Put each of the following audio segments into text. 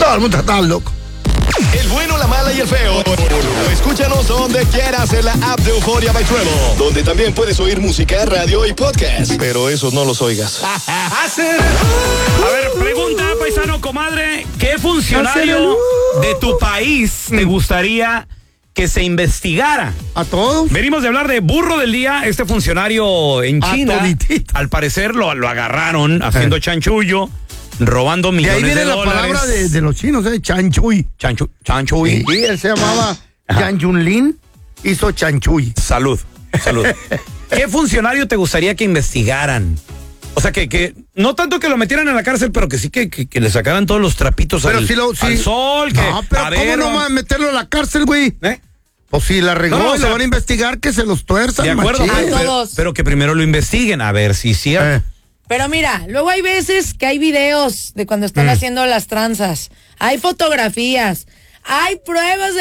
Todo el mundo está loco. El bueno, la mala y el feo. Escúchanos donde quieras en la app de Euforia by Trevo, donde también puedes oír música, radio y podcast. Pero esos no los oigas. A ver, pregunta, paisano, comadre, ¿qué funcionario de tu país te gustaría que se investigara? ¿A todos? Venimos de hablar de burro del día. Este funcionario en China, al parecer lo agarraron haciendo chanchullo, robando millones de dólares. De ahí viene la palabra de los chinos, chanchuy. Chanchuy. Sí, él se llamaba Yang Junlin, hizo chanchuy. Salud. ¿Qué funcionario te gustaría que investigaran? O sea, que no tanto que lo metieran en la cárcel, pero que sí que le sacaran todos los trapitos al sol. No, pero ¿cómo no van a meterlo a la cárcel, güey? Pues si la regó, lo van a investigar, que se los tuerzan. De acuerdo, pero que primero lo investiguen, a ver si es cierto. Pero mira, luego hay veces que hay videos de cuando están haciendo las tranzas. Hay fotografías. Hay pruebas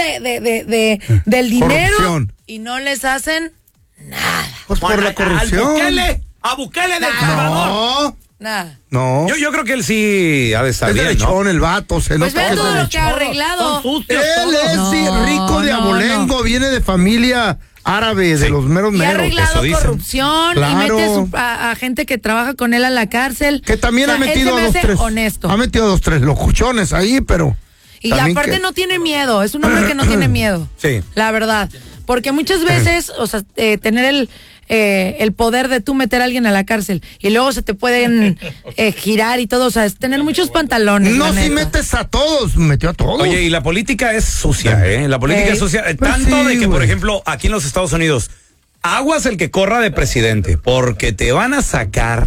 del dinero. Corrupción. Y no les hacen nada. Pues por la corrupción. A Bukele en El Salvador. Nada. No. Yo creo que él sí ha de estar bien, derechón, ¿no? El vato. Pues ve todo lo que ha arreglado. Él es rico de abolengo, viene de familia árabe, de los meros. Y ha arreglado corrupción, claro. Y mete a gente que trabaja con él a la cárcel. Que también ha metido a 2-3. Honesto. Ha metido a 2-3 locuchones ahí, pero... Y aparte no tiene miedo, es un hombre que no tiene miedo. Sí. La verdad. Porque muchas veces, o sea, tener el poder de tú meter a alguien a la cárcel y luego se te pueden girar y todo, o sea, es tener muchos pantalones. No, si metes a todos, metió a todos. Oye, y la política es sucia, La política es sucia. Pues tanto de que, por ejemplo, aquí en los Estados Unidos, aguas el que corra de presidente, porque te van a sacar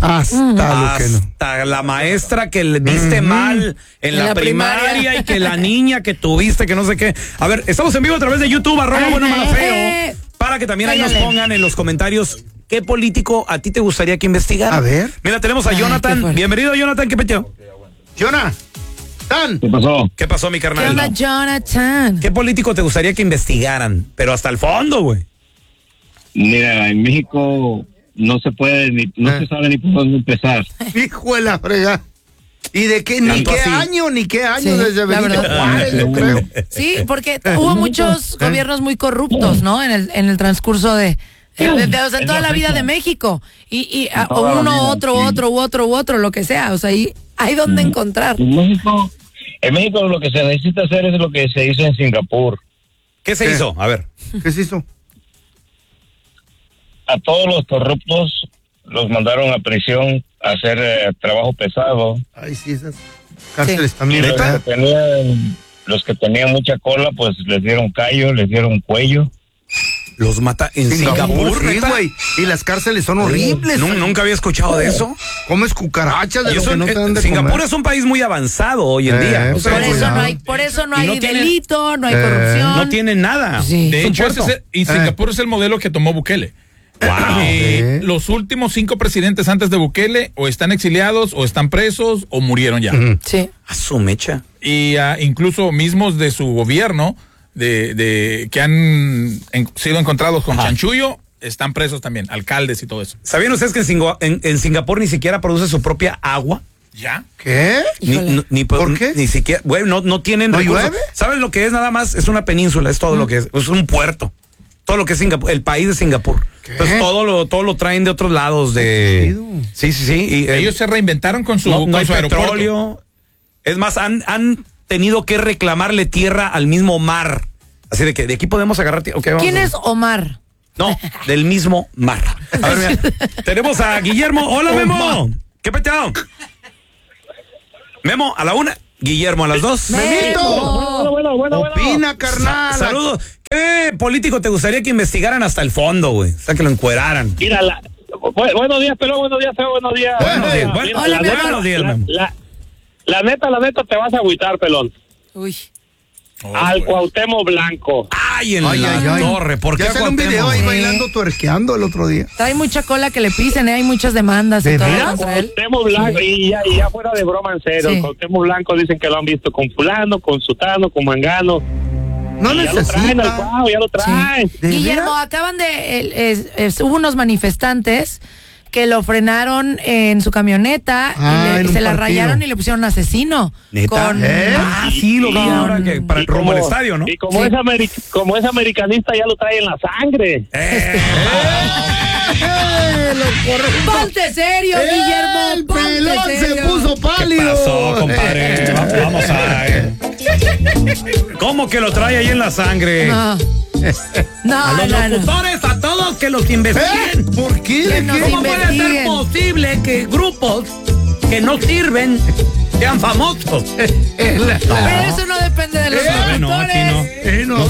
hasta la maestra que le diste mal en la primaria y que la niña que tuviste, que no sé qué. A ver, estamos en vivo a través de YouTube, @buenomalafeo, para que también ahí nos pongan en los comentarios qué político a ti te gustaría que investigara. A ver. Mira, tenemos a Jonathan. Bienvenido, Jonathan, ¿qué peteo? Jonathan. ¿Qué pasó, mi carnal? ¿Qué onda, Jonathan? ¿Qué político te gustaría que investigaran? Pero hasta el fondo, güey. Mira, en México no se puede, no se sabe ni por dónde empezar. Hijo de la frega. ¿Y de qué? Ni qué año, desde Benito Juárez, yo creo. Sí, porque hubo muchos gobiernos muy corruptos, ¿no? En el transcurso de toda la vida de México. Y uno, otro, lo que sea. O sea, ahí hay donde encontrar. En México lo que se necesita hacer es lo que se hizo en Singapur. ¿Qué se hizo? A ver. ¿Qué se hizo? A todos los corruptos los mandaron a prisión a hacer trabajo pesado. Ay, sí, esas cárceles también. Los que tenían mucha cola, pues les dieron callo, les dieron cuello. Los mata en Singapur, sí, güey. Y las cárceles son horribles. Nunca había escuchado de eso. Comes cucarachas de lo que no te dan de Singapur comer. Es un país muy avanzado hoy en día. O sea, por eso no hay delito, no hay corrupción. No tienen nada. Sí. De hecho, Singapur es el modelo que tomó Bukele. Wow. Los últimos 5 presidentes antes de Bukele o están exiliados o están presos o murieron ya. Sí. A su mecha. Y incluso mismos de su gobierno que han sido encontrados con chanchullo están presos también, alcaldes y todo eso. ¿Sabían ustedes que en Singapur ni siquiera produce su propia agua? ¿Ya? ¿Qué? ¿Por qué? Ni siquiera, güey, no tienen recursos. ¿Llueve? ¿Sabes lo que es nada más? Es una península, es todo lo que es un puerto. Todo lo que es Singapur, el país de Singapur. ¿Qué? Entonces todo lo traen de otros lados de... Sí. Y, ellos se reinventaron con su, no hay su petróleo. Es más, han tenido que reclamarle tierra al mismo mar. Así de que de aquí podemos agarrar tierra. Okay, ¿Quién es Omar? No, del mismo mar. A ver, mira, tenemos a Guillermo. Hola, Memo. ¿Qué peteado? Memo, a la 1. Guillermo, a las 2. ¡Memito! Bueno. Opina, carnal. Saludos. ¿Qué político te gustaría que investigaran hasta el fondo, güey? O sea, que lo encueraran. Mira, buenos días, pero buenos días, feo, buenos días. Buenos días, Memo. La neta, te vas a agüitar, pelón. Uy. Al Cuauhtémoc Blanco. Ay, en la torre. ¿Por qué ya salió un video ahí bailando, tuerqueando el otro día. Trae mucha cola que le pisen, hay muchas demandas y todo contra él. Cuauhtémoc Blanco, y ya fuera de broma, en serio. Sí. Cuauhtémoc Blanco dicen que lo han visto con fulano, con sutano, con mangano. No necesita. Ya lo traen. Sí. Guillermo, acaban de... hubo unos manifestantes que lo frenaron en su camioneta y se la rayaron y le pusieron asesino. ¿Neta? Sí, lo vi ahora que para rumbo al estadio, ¿no? Y como es americanista ya lo trae en la sangre. Ponte serio, Guillermo. El pelón se puso pálido. ¿Qué pasó, compadre? Vamos a ver. ¿Cómo que lo trae ahí en la sangre? No. A los locutores, a todos que los investiguen. ¿Por qué? ¿Cómo puede ser posible que grupos que no sirven sean famosos? Pero eso no depende de los locutores. No, aquí no.